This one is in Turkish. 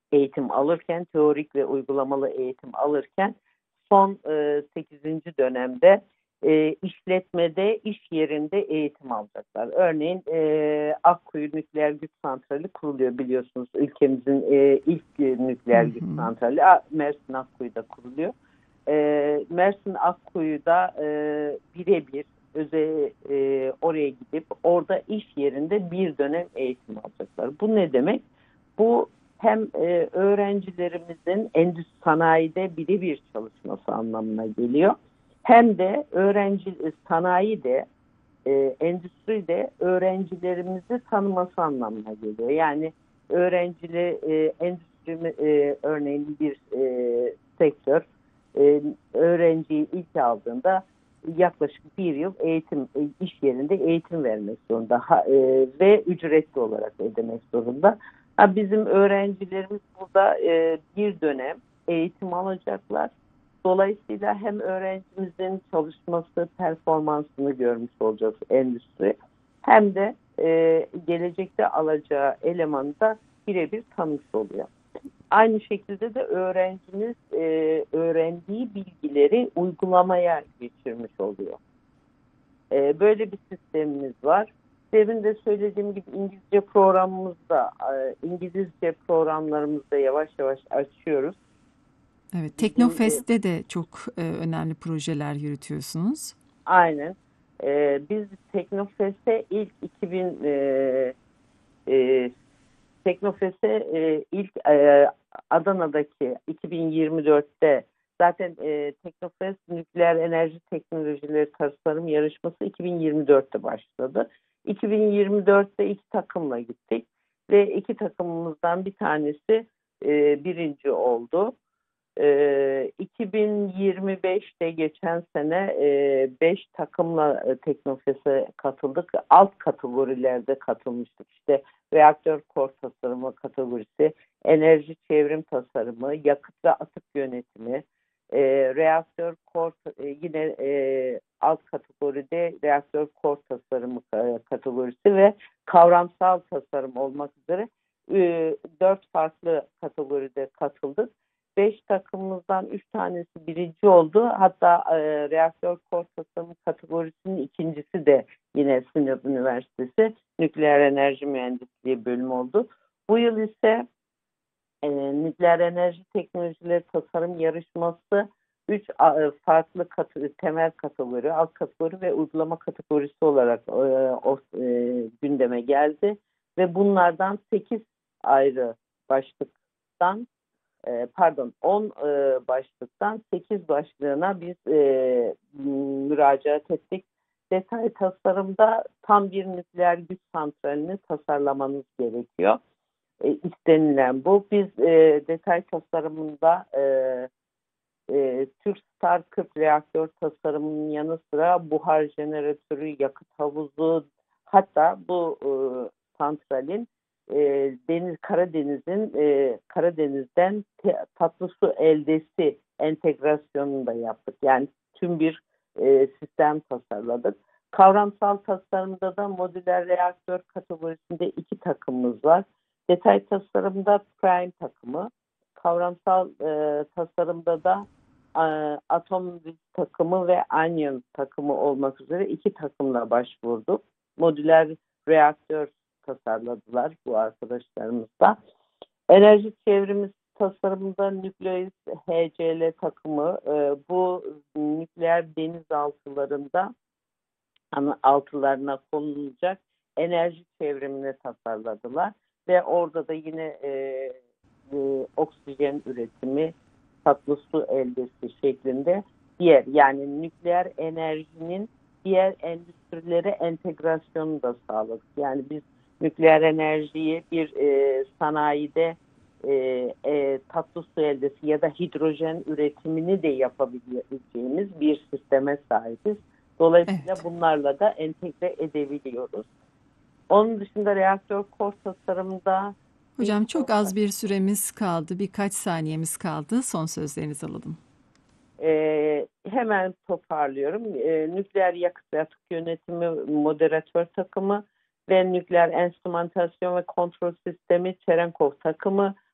eğitim alırken, teorik ve uygulamalı eğitim alırken son 8. dönemde işletmede, iş yerinde eğitim alacaklar. Örneğin Akkuyu Nükleer Güç Santrali kuruluyor biliyorsunuz. Ülkemizin ilk Hı nükleer güç hı. santrali Mersin Akkuyu'da kuruluyor. Mersin Akkuyu'da birebir oraya gidip orada iş yerinde bir dönem eğitim alacaklar. Bu ne demek? Bu hem öğrencilerimizin endüstri sanayide birebir çalışması anlamına geliyor. Hem de sanayi de endüstri de öğrencilerimizi tanıması anlamına geliyor. Yani endüstri örneğin bir sektör öğrenciyi ilk aldığında yaklaşık bir yıl iş yerinde eğitim vermek zorunda ve ücretli olarak ödemek zorunda. Bizim öğrencilerimiz burada bir dönem eğitim alacaklar. Dolayısıyla hem öğrencimizin çalışması, performansını görmüş olacağız endüstri, hem de gelecekte alacağı elemanı da birebir tanımış oluyor. Aynı şekilde de öğrencimiz öğrendiği bilgileri uygulamaya geçirmiş oluyor. Böyle bir sistemimiz var. Demin de söylediğim gibi İngilizce programlarımızda yavaş yavaş açıyoruz. Evet, Bizim Teknofest'te de çok önemli projeler yürütüyorsunuz. aynen biz Teknofest'e ilk 2000 e, Teknofest'e ilk Adana'daki 2024'te zaten Teknofest Nükleer Enerji Teknolojileri Tasarım Yarışması 2024'te başladı. 2024'te iki takımla gittik ve iki takımımızdan bir tanesi birinci oldu. 2025'te geçen sene 5 takımla Teknofest'e katıldık. Alt kategorilerde katılmıştık. İşte reaktör kor tasarımı kategorisi, enerji çevrim tasarımı, yakıt ve atık yönetimi, reaktör kor yine alt kategoride reaktör kor tasarımı kategorisi ve kavramsal tasarım olmak üzere 4 farklı kategoride katıldık. 5 takımımızdan 3 tanesi birinci oldu. Hatta reaktör kor tasarımı kategorisinin ikincisi de yine Sinop Üniversitesi Nükleer Enerji Mühendisliği bölümü oldu. Bu yıl ise Nükleer Enerji Teknolojileri Tasarım Yarışması 3 farklı temel kategori, alt kategori ve uygulama kategorisi olarak gündeme geldi. Ve bunlardan 8 ayrı başlıktan 10 başlıktan 8 başlığına biz müracaat ettik. Detay tasarımda tam bir nükleer güç santralini tasarlamanız gerekiyor. İstenilen bu. Biz detay tasarımında Türk Star 40 reaktör tasarımının yanı sıra buhar jeneratörü, yakıt havuzu, hatta bu santralin Karadeniz'den tatlı su eldesi entegrasyonunu da yaptık. Yani tüm bir sistem tasarladık. Kavramsal tasarımda da modüler reaktör kategorisinde 2 takımımız var. Detay tasarımda Prime takımı, kavramsal tasarımda da Atom takımı ve Onion takımı olmak üzere 2 takımla başvurduk. Modüler reaktör tasarladılar bu arkadaşlarımız da. Enerji çevrimiz tasarımında Nükleus HCl takımı bu nükleer denizaltılarında altılarına konulacak enerji çevrimini tasarladılar ve orada da yine oksijen üretimi, tatlı su eldesi şeklinde yani nükleer enerjinin diğer endüstrilere entegrasyonu da sağladık. Yani biz nükleer enerjiyi bir sanayide tatlı su eldesi ya da hidrojen üretimini de yapabileceğimiz bir sisteme sahibiz. Dolayısıyla Evet. bunlarla da entegre edebiliyoruz. Onun dışında reaktör kor tasarımında Hocam çok az bir süremiz kaldı. Birkaç saniyemiz kaldı. Son sözlerinizi alalım. Hemen toparlıyorum. Nükleer yakıt ve atık yönetimi moderatör takımı ve nükleer enstrümantasyon ve kontrol sistemi Çerenkov takımı,